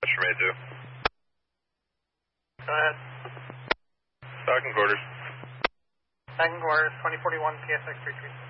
from A2. Go ahead. Falcon quarters. Falcon quarters, 2041 PSX 33.